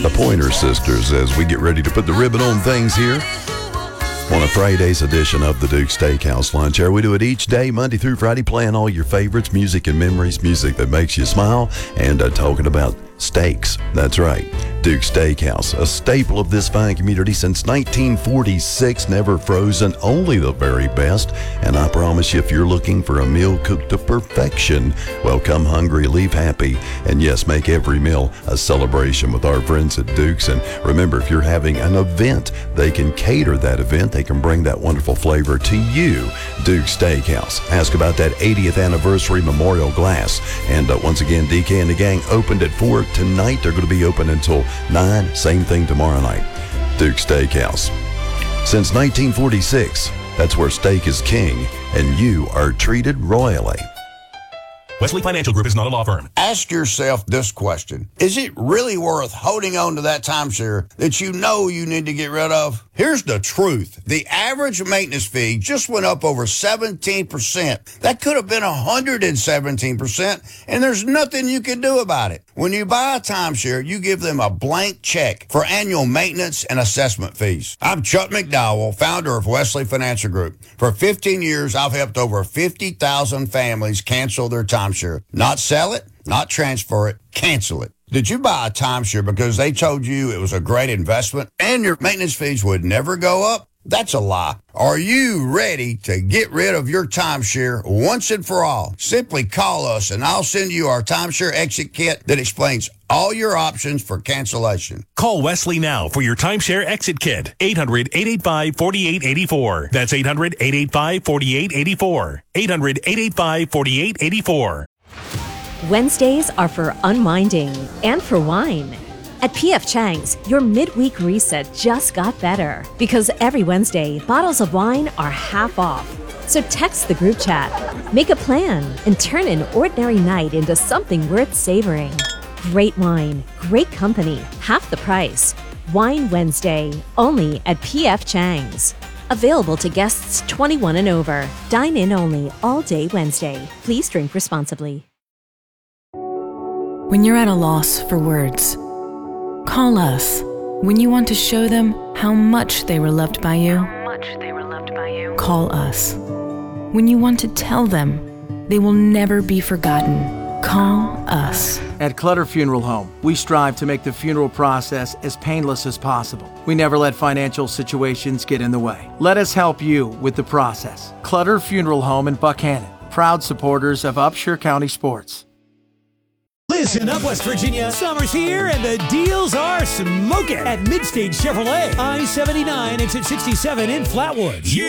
the Pointer Sisters, as we get ready to put the ribbon on things here on a Friday's edition of the Duke Steakhouse Lunch Hour. We do it each day, Monday through Friday, playing all your favorites, music and memories, music that makes you smile, and talking about steaks. That's right. Duke Steakhouse, a staple of this fine community since 1946, never frozen, only the very best. And I promise you, if you're looking for a meal cooked to perfection, well, come hungry, leave happy, and yes, make every meal a celebration with our friends at Duke's. And remember, if you're having an event, they can cater that event. They can bring that wonderful flavor to you. Duke Steakhouse. Ask about that 80th anniversary memorial glass. And once again, DK and the gang opened at 4 tonight. They're going to be open until 9. Same thing tomorrow night. Duke Steakhouse. Since 1946, that's where steak is king, and you are treated royally. Wesley Financial Group is not a law firm. Ask yourself this question. Is it really worth holding on to that timeshare that you know you need to get rid of? Here's the truth. The average maintenance fee just went up over 17%. That could have been 117%, and there's nothing you can do about it. When you buy a timeshare, you give them a blank check for annual maintenance and assessment fees. I'm Chuck McDowell, founder of Wesley Financial Group. For 15 years, I've helped over 50,000 families cancel their timeshare. Not sell it, not transfer it, cancel it. Did you buy a timeshare because they told you it was a great investment and your maintenance fees would never go up? That's a lie. Are you ready to get rid of your timeshare once and for all? Simply call us and I'll send you our timeshare exit kit that explains all your options for cancellation. Call Wesley now for your timeshare exit kit. 800-885-4884. That's 800-885-4884. 800-885-4884. Wednesdays are for unwinding and for wine. At P.F. Chang's, your midweek reset just got better because every Wednesday, bottles of wine are half off. So text the group chat, make a plan, and turn an ordinary night into something worth savoring. Great wine, great company, half the price. Wine Wednesday, only at P.F. Chang's. Available to guests 21 and over. Dine in only all day Wednesday. Please drink responsibly. When you're at a loss for words, call us. When you want to show them how much they were loved by you, call us. When you want to tell them they will never be forgotten, call us. At Clutter Funeral Home, we strive to make the funeral process as painless as possible. We never let financial situations get in the way. Let us help you with the process. Clutter Funeral Home in Buckhannon, proud supporters of Upshur County sports. Listen up, West Virginia. Summer's here and the deals are smoking at Midstage Chevrolet. I-79 exit 67 in Flatwoods. Yeah.